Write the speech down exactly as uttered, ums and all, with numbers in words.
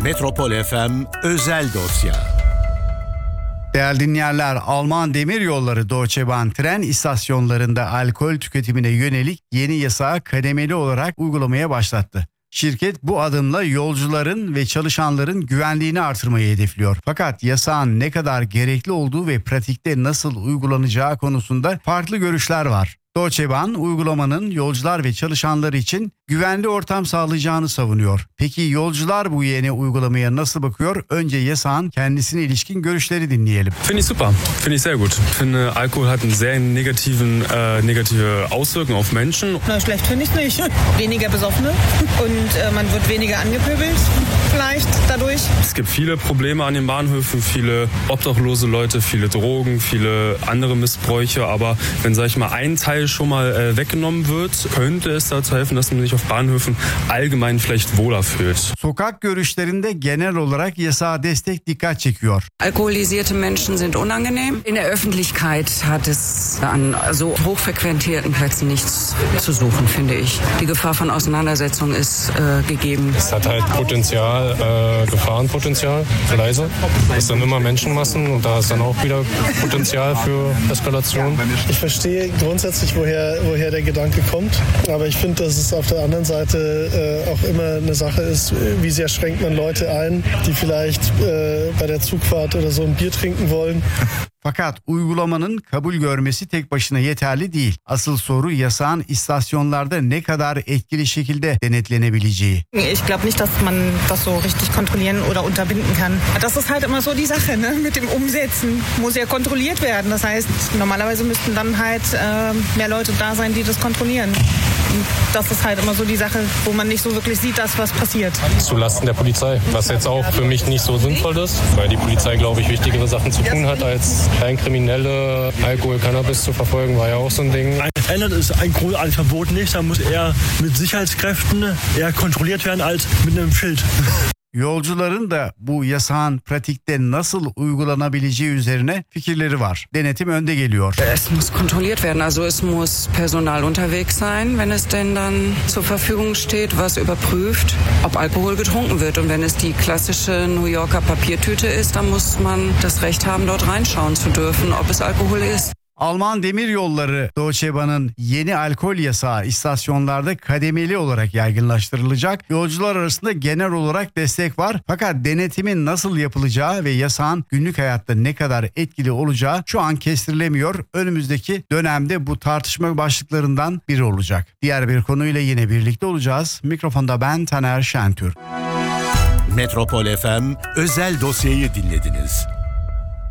Metropol F M özel dosya. Değerli dinleyenler, Alman Demiryolları Deutsche Bahn tren istasyonlarında alkol tüketimine yönelik yeni yasağı kademeli olarak uygulamaya başlattı. Şirket bu adımla yolcuların ve çalışanların güvenliğini artırmayı hedefliyor. Fakat yasağın ne kadar gerekli olduğu ve pratikte nasıl uygulanacağı konusunda farklı görüşler var. Deutsche Bahn uygulamanın yolcular ve çalışanlar için güvenli ortam sağlayacağını savunuyor. Peki yolcular bu yeni uygulamaya nasıl bakıyor? Önce yasağın kendisine ilişkin görüşleri dinleyelim. Finde ich super, finde ich sehr gut. Ich finde, Alkohol hat einen sehr negativen, äh, negative Auswirkungen auf Menschen. Na, schlecht finde ich es nicht. Weniger Besoffene und äh, man wird weniger angepöbelt vielleicht dadurch. Es gibt viele Probleme an den Bahnhöfen, viele obdachlose Leute, viele Drogen, viele andere Missbräuche. Aber wenn, sag ich mal, ein Teil schon mal äh, weggenommen wird, könnte es dazu helfen, dass man sich auf Bahnhöfen allgemein vielleicht wohler fühlt. Sokak görüşlerinde genel olarak yasağa destek dikkat çekiyor. Alkoholisierte Menschen sind unangenehm. In der Öffentlichkeit hat es an so hochfrequentierten Plätzen nichts zu suchen, finde ich. Die Gefahr von Auseinandersetzung ist äh, gegeben. Es hat halt Potenzial, äh, Gefahrenpotenzial, leise. Es sind immer Menschenmassen und da ist dann auch wieder Potenzial für Eskalation. Ich verstehe grundsätzlich, woher, woher der Gedanke kommt, aber ich finde, dass es auf der anderen Seite äh, auch immer eine Sache ist, wie sehr schränkt man Leute ein, die vielleicht äh, bei der Zugfahrt oder so ein Bier trinken wollen. Fakat uygulamanın kabul görmesi tek başına yeterli değil. Asıl soru yasağın istasyonlarda ne kadar etkili şekilde denetlenebileceği. Ich glaube nicht, dass man das so richtig kontrollieren oder unterbinden kann. Das ist halt immer so die Sache, ne? Mit dem Umsetzen muss ja kontrolliert werden. Das heißt, normalerweise müssten dann halt äh, mehr Leute da sein, die das kontrollieren. Das ist halt immer so die Sache, wo man nicht so wirklich sieht, dass was passiert. Zulasten der Polizei, was jetzt auch für mich nicht so sinnvoll ist, weil die Polizei, glaube ich, wichtigere Sachen zu tun hat, als Kleinkriminelle Alkohol, Cannabis zu verfolgen, war ja auch so ein Ding. Ändert ist ein grundsätzlich Verbot nicht, da muss eher mit Sicherheitskräften eher kontrolliert werden als mit einem Schild. Yolcuların da bu yasağın pratikte nasıl uygulanabileceği üzerine fikirleri var. Denetim önde geliyor. Es muss kontrolliert werden, also es muss Personal unterwegs sein, wenn es denn dann zur Verfügung steht, was überprüft, ob Alkohol getrunken wird. Und wenn es die klassische New Yorker Papiertüte ist, dann muss man das Recht haben, dort reinschauen zu dürfen, ob es Alkohol ist. Alman Demiryolları Deutsche Bahn'ın yeni alkol yasağı istasyonlarda kademeli olarak yaygınlaştırılacak. Yolcular arasında genel olarak destek var. Fakat denetimin nasıl yapılacağı ve yasağın günlük hayatta ne kadar etkili olacağı şu an kestirilemiyor. Önümüzdeki dönemde bu tartışma başlıklarından biri olacak. Diğer bir konuyla yine birlikte olacağız. Mikrofonda ben Taner Şentür. Metropol F M özel dosyayı dinlediniz.